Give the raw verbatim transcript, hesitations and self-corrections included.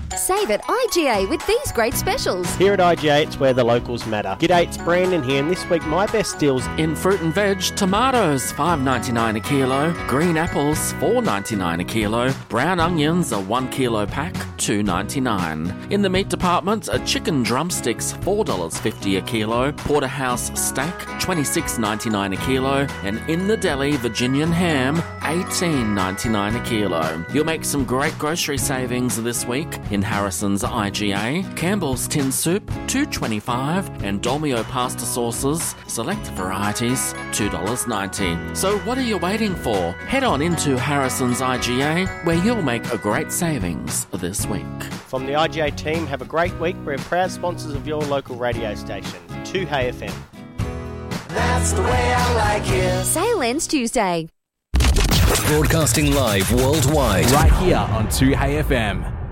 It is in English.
Save at I G A with these great specials. Here at I G A, it's where the locals matter. G'day, it's Brandon here, and this week my best deals in fruit and veg: tomatoes five ninety-nine a kilo, green apples four ninety-nine a kilo, brown onions a one kilo pack two ninety-nine. In the meat department, a chicken drumsticks four dollars fifty a kilo, porterhouse steak twenty-six ninety-nine a kilo, and in the deli, Virginian ham eighteen ninety-nine a kilo. You'll make some great grocery savings this week in Harrison's I G A. Campbell's tin soup two twenty-five, and Dolmio pasta sauces select varieties two dollars ninety. So what are you waiting for? Head on into Harrison's I G A, where you'll make a great savings this week. From the I G A team, have a great week. We're proud sponsors of your local radio station, two Hey F M. That's the way I like it. Sale ends Tuesday. Broadcasting live worldwide. Right here on two Hey F M.